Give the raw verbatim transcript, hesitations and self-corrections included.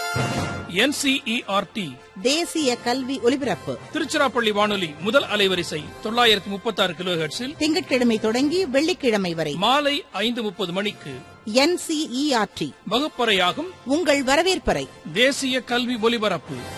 N C E R D தேசிய கல்வி ஒலிபரப்பு திருச்சிராப்பள்ளி வானொலி முதல் அலைவரிசை தொள்ளாயிரத்தி முப்பத்தி ஆறு கிலோ ஹெர்ட்ஸில் திங்கட்கிழமை தொடங்கி வெள்ளிக்கிழமை வரை மாலை ஐந்து முப்பது மணிக்கு N C E R D வகுப்பறையாகும் உங்கள் வரவேற்பறை தேசிய கல்வி ஒலிபரப்பு.